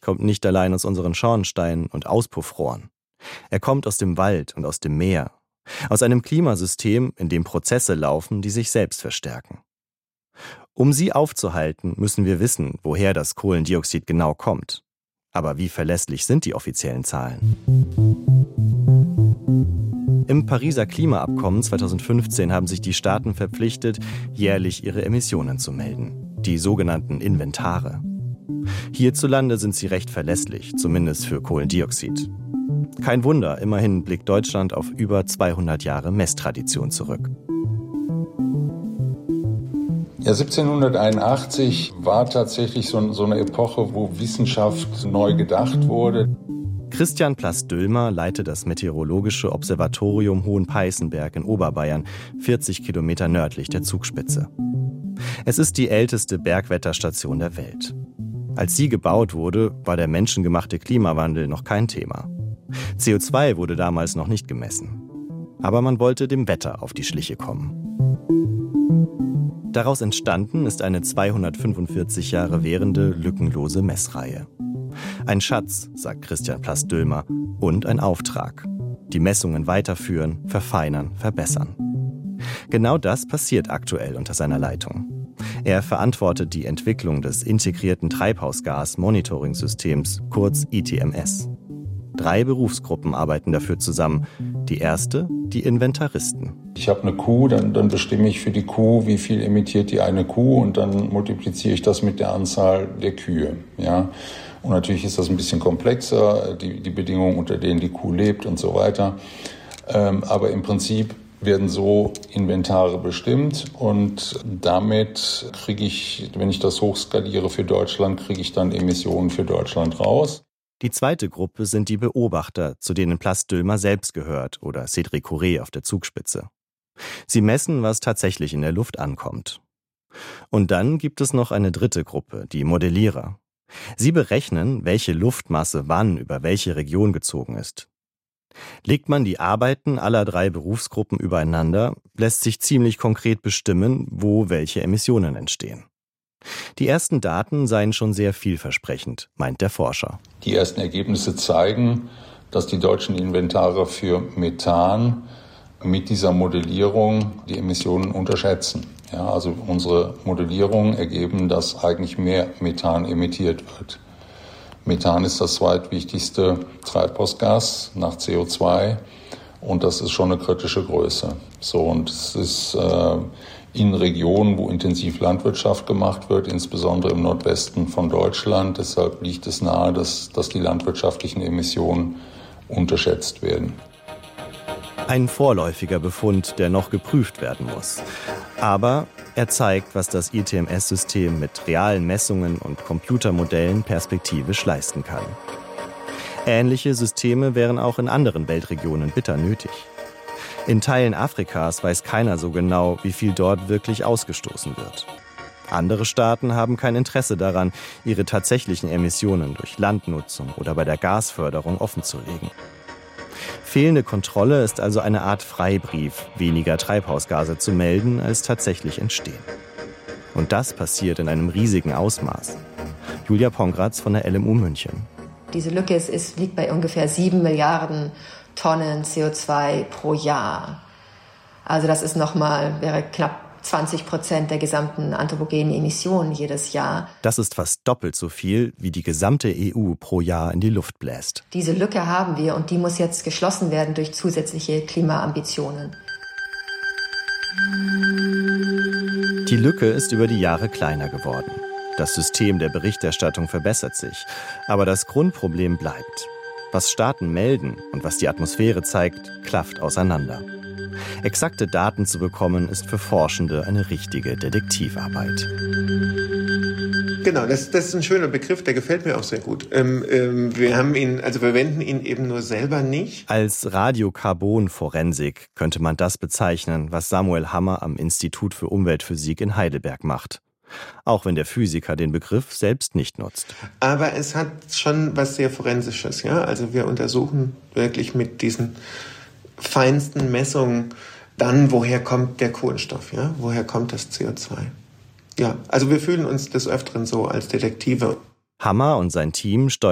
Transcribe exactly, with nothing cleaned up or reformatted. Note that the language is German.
kommt nicht allein aus unseren Schornsteinen und Auspuffrohren. Er kommt aus dem Wald und aus dem Meer, aus einem Klimasystem, in dem Prozesse laufen, die sich selbst verstärken. Um sie aufzuhalten, müssen wir wissen, woher das Kohlendioxid genau kommt. Aber wie verlässlich sind die offiziellen Zahlen? Im Pariser Klimaabkommen zweitausendfünfzehn haben sich die Staaten verpflichtet, jährlich ihre Emissionen zu melden, die sogenannten Inventare. Hierzulande sind sie recht verlässlich, zumindest für Kohlendioxid. Kein Wunder, immerhin blickt Deutschland auf über zweihundert Jahre Messtradition zurück. Ja, siebzehnhunderteinundachtzig war tatsächlich so, so eine Epoche, wo Wissenschaft neu gedacht wurde. Christian Plast-Dülmer leitet das Meteorologische Observatorium Hohenpeißenberg in Oberbayern, vierzig Kilometer nördlich der Zugspitze. Es ist die älteste Bergwetterstation der Welt. Als sie gebaut wurde, war der menschengemachte Klimawandel noch kein Thema. C O zwei wurde damals noch nicht gemessen. Aber man wollte dem Wetter auf die Schliche kommen. Daraus entstanden ist eine zweihundertfünfundvierzig Jahre währende, lückenlose Messreihe. Ein Schatz, sagt Christian Plast-Dülmer, und ein Auftrag. Die Messungen weiterführen, verfeinern, verbessern. Genau das passiert aktuell unter seiner Leitung. Er verantwortet die Entwicklung des integrierten Treibhausgas-Monitoring-Systems, kurz I T M S. Drei Berufsgruppen arbeiten dafür zusammen. Die erste, die Inventaristen. Ich habe eine Kuh, dann, dann bestimme ich für die Kuh, wie viel emittiert die eine Kuh, und dann multipliziere ich das mit der Anzahl der Kühe. Ja? Und natürlich ist das ein bisschen komplexer, die, die Bedingungen, unter denen die Kuh lebt und so weiter. Ähm, aber im Prinzip werden so Inventare bestimmt, und damit kriege ich, wenn ich das hochskaliere für Deutschland, kriege ich dann Emissionen für Deutschland raus. Die zweite Gruppe sind die Beobachter, zu denen Plast-Dülmer selbst gehört, oder Cédric Courret auf der Zugspitze. Sie messen, was tatsächlich in der Luft ankommt. Und dann gibt es noch eine dritte Gruppe, die Modellierer. Sie berechnen, welche Luftmasse wann über welche Region gezogen ist. Legt man die Arbeiten aller drei Berufsgruppen übereinander, lässt sich ziemlich konkret bestimmen, wo welche Emissionen entstehen. Die ersten Daten seien schon sehr vielversprechend, meint der Forscher. Die ersten Ergebnisse zeigen, dass die deutschen Inventare für Methan mit dieser Modellierung die Emissionen unterschätzen. Ja, also unsere Modellierungen ergeben, dass eigentlich mehr Methan emittiert wird. Methan ist das zweitwichtigste Treibhausgas nach C O zwei, und das ist schon eine kritische Größe. So, und es ist äh, in Regionen, wo intensiv Landwirtschaft gemacht wird, insbesondere im Nordwesten von Deutschland. Deshalb liegt es nahe, dass, dass die landwirtschaftlichen Emissionen unterschätzt werden. Ein vorläufiger Befund, der noch geprüft werden muss. Aber er zeigt, was das I T M S-System mit realen Messungen und Computermodellen perspektivisch leisten kann. Ähnliche Systeme wären auch in anderen Weltregionen bitter nötig. In Teilen Afrikas weiß keiner so genau, wie viel dort wirklich ausgestoßen wird. Andere Staaten haben kein Interesse daran, ihre tatsächlichen Emissionen durch Landnutzung oder bei der Gasförderung offenzulegen. Fehlende Kontrolle ist also eine Art Freibrief, weniger Treibhausgase zu melden, als tatsächlich entstehen. Und das passiert in einem riesigen Ausmaß. Julia Pongratz von der L M U München. Diese Lücke ist, ist, liegt bei ungefähr sieben Milliarden Tonnen C O zwei pro Jahr. Also das ist nochmal, wäre knapp zwanzig Prozent der gesamten anthropogenen Emissionen jedes Jahr. Das ist fast doppelt so viel, wie die gesamte E U pro Jahr in die Luft bläst. Diese Lücke haben wir, und die muss jetzt geschlossen werden durch zusätzliche Klimaambitionen. Die Lücke ist über die Jahre kleiner geworden. Das System der Berichterstattung verbessert sich, aber das Grundproblem bleibt. Was Staaten melden und was die Atmosphäre zeigt, klafft auseinander. Exakte Daten zu bekommen, ist für Forschende eine richtige Detektivarbeit. Genau, das, das ist ein schöner Begriff, der gefällt mir auch sehr gut. Ähm, ähm, wir haben ihn, also wir verwenden ihn eben nur selber nicht. Als Radiokarbonforensik könnte man das bezeichnen, was Samuel Hammer am Institut für Umweltphysik in Heidelberg macht. Auch wenn der Physiker den Begriff selbst nicht nutzt. Aber es hat schon was sehr Forensisches, ja. Also wir untersuchen wirklich mit diesen feinsten Messungen dann, woher kommt der Kohlenstoff, ja? Woher kommt das C O zwei? Ja, also wir fühlen uns des Öfteren so als Detektive. Hammer und sein Team steuern